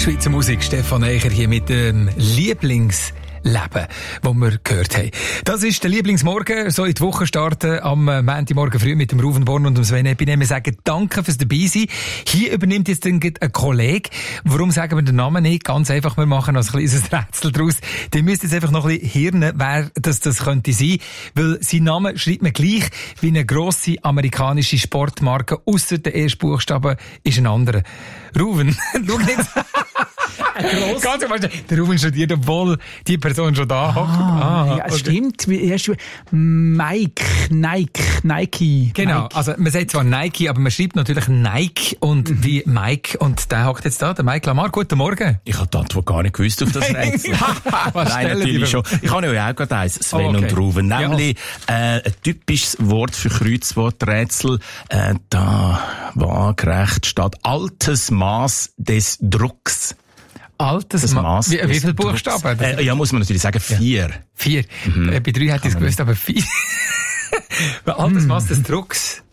Schweizer Musik, Stefan Eicher hier mit dem Lieblingsleben, das wir gehört haben. Das ist der Lieblingsmorgen, so in die Woche starten, am Montagmorgen früh mit dem Ruven Born und dem Sven Epinem. Wir sagen danke fürs Dabeisein. Hier übernimmt jetzt ein Kollege. Warum sagen wir den Namen nicht? Ganz einfach, wir machen noch ein kleines Rätsel draus. Ihr müsst jetzt einfach noch ein bisschen hirnen, wer das könnte sein. Weil sein Name schreibt man gleich wie eine grosse amerikanische Sportmarke. Ausser der ersten Buchstaben ist ein anderer. Ruven, schau nicht. Ganz einfach, der Ruven studiert, obwohl die Person schon da hockt. Ja, okay. Stimmt. Nike. Genau. Also, man sagt zwar Nike, aber man schreibt natürlich Nike und wie Mike. Und der hockt jetzt da, der Mike Lamar. Guten Morgen. Ich habe die Antwort gar nicht gewusst auf das Rätsel. Nein, natürlich schon. Ich habe ja auch gerade eins, Sven und Ruven. Nämlich, ein typisches Wort für Kreuzworträtsel. Da waagerecht steht altes Maß des Drucks. Altes Maß. Wie viele Buchstaben? Ja, muss man natürlich sagen, 4. 4. Bei 3 hätte ich es gewusst, aber 4. Altes Maß des Drucks.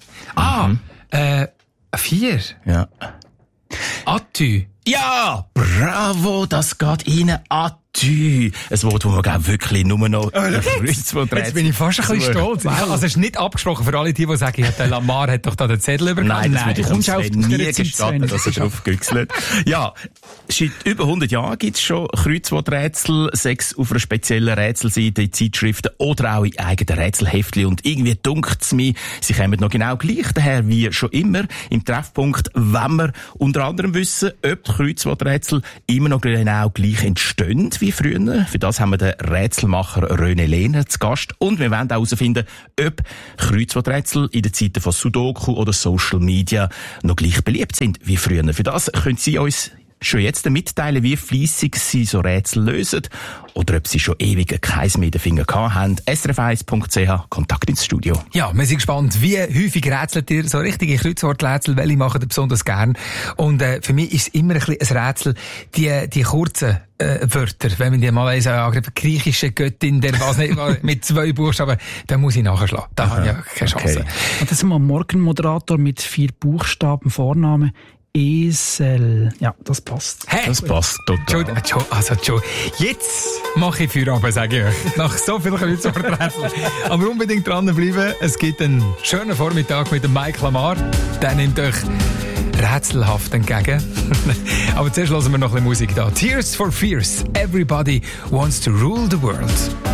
4. Ja. Atü. Ja, bravo, das geht Ihnen an. Ein Wort, das man wirklich nur noch Jetzt bin ich fast ein bisschen stolz. Wow. Also es ist nicht abgesprochen für alle, die sagen, der Lamar hat doch da den Zettel übernommen. Nein, das würde ich nie gestatten, dass er drauf güchselt. Ja, seit über 100 Jahren gibt es schon Kreuzworträtsel, 6 auf einer speziellen Rätselseite in Zeitschriften oder auch in eigenen Rätselheftchen. Und irgendwie dunkt es mir, sie kommen noch genau gleich daher wie schon immer im Treffpunkt, wenn wir unter anderem wissen, ob die Kreuzworträtsel immer noch genau gleich entstehen wie früher. Für das haben wir den Rätselmacher René Lehner zu Gast. Und wir wollen auch herausfinden, ob Kreuzworträtsel in den Zeiten von Sudoku oder Social Media noch gleich beliebt sind wie früher. Für das können Sie uns schon jetzt mitteilen, wie fleissig Sie so Rätsel lösen oder ob Sie schon ewig keins mehr in den Finger gehabt haben. srf1.ch, Kontakt ins Studio. Ja, wir sind gespannt, wie häufig rätselt ihr so richtige Kreuzworträtsel, welche machen ihr besonders gern? Und für mich ist es immer ein bisschen ein Rätsel, die kurzen Wörter, wenn man die mal weiss, griechische Göttin, der was nicht mit 2 Buchstaben, dann muss ich nachschlagen. Da habe ich ja keine Chance. Okay. Das ist mal ein Morgenmoderator mit 4 Buchstaben, Vorname. Esel. Ja, das passt. Hey, das passt total. Jetzt mache ich Feierabend, sage ich euch. Nach so vielen Kreuzworträtseln. Aber unbedingt dranbleiben. Es gibt einen schönen Vormittag mit dem Mike Lamar. Der nimmt euch rätselhaft entgegen. Aber zuerst hören wir noch ein bisschen Musik da. Tears for Fears. Everybody wants to rule the world.